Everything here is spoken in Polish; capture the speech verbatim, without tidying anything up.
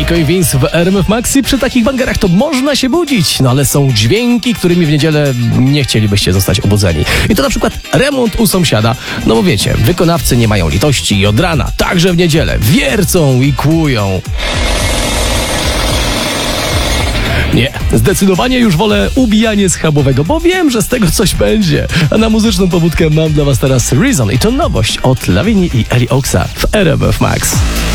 Nico i Vince w R M F Max i przy takich bangerach to można się budzić, no ale są dźwięki, którymi w niedzielę nie chcielibyście zostać obudzeni. I to na przykład remont u sąsiada. No bo wiecie, wykonawcy nie mają litości i od rana, także w niedzielę, wiercą i kłują. Nie, zdecydowanie już wolę ubijanie schabowego, bo wiem, że z tego coś będzie. A na muzyczną pobudkę mam dla was teraz Reason i to nowość od Lawini i Eli Oxa w R M F Max.